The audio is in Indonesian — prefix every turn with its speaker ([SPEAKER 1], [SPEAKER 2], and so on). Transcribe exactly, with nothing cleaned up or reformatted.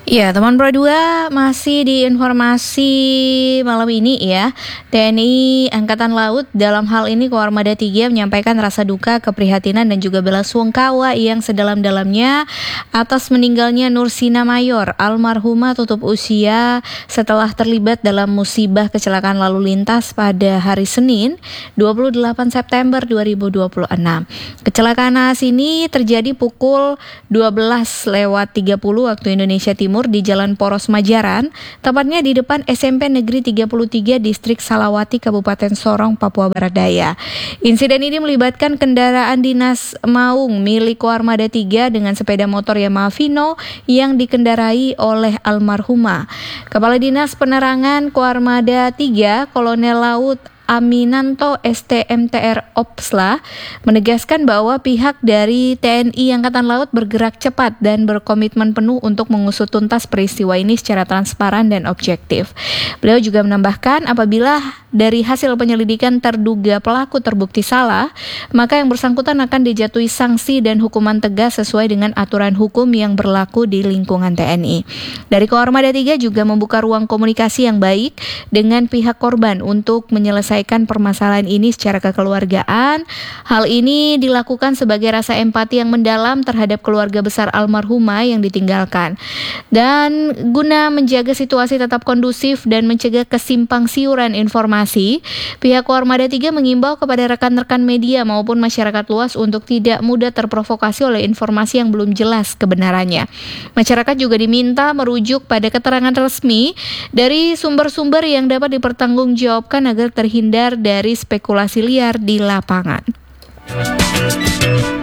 [SPEAKER 1] Ya, teman Pro dua masih di informasi malam ini ya. T N I Angkatan Laut dalam hal ini Koarmada tiga menyampaikan rasa duka, keprihatinan dan juga belasungkawa yang sedalam-dalamnya atas meninggalnya Nursina Mayor, almarhumah tutup usia setelah terlibat dalam musibah kecelakaan lalu lintas pada hari Senin dua puluh delapan September dua ribu dua puluh enam. Kecelakaan naas ini terjadi pukul dua belas lewat tiga puluh waktu Indonesia Timur di Jalan Poros Majaran, tepatnya di depan S M P Negeri tiga puluh tiga Distrik Salawati, Kabupaten Sorong, Papua Barat Daya. Insiden ini melibatkan kendaraan dinas Maung milik Koarmada tiga dengan sepeda motor Yamaha Vino yang dikendarai oleh almarhumah. Kepala Dinas Penerangan Koarmada tiga, Kolonel Laut Aminanto S T M T R Opsla menegaskan bahwa pihak dari T N I Angkatan Laut bergerak cepat dan berkomitmen penuh untuk mengusut tuntas peristiwa ini secara transparan dan objektif. Beliau juga menambahkan apabila dari hasil penyelidikan terduga pelaku terbukti salah, maka yang bersangkutan akan dijatuhi sanksi dan hukuman tegas sesuai dengan aturan hukum yang berlaku di lingkungan T N I. Dari Koarmada tiga juga membuka ruang komunikasi yang baik dengan pihak korban untuk menyelesaikan permasalahan ini secara kekeluargaan. Hal ini dilakukan sebagai rasa empati yang mendalam terhadap keluarga besar almarhumah yang ditinggalkan. Dan guna menjaga situasi tetap kondusif dan mencegah kesimpang siuran informasi, pihak Koarmada tiga mengimbau kepada rekan-rekan media maupun masyarakat luas untuk tidak mudah terprovokasi oleh informasi yang belum jelas kebenarannya. Masyarakat juga diminta merujuk pada keterangan resmi dari sumber-sumber yang dapat dipertanggungjawabkan agar terhindar dari spekulasi liar di lapangan.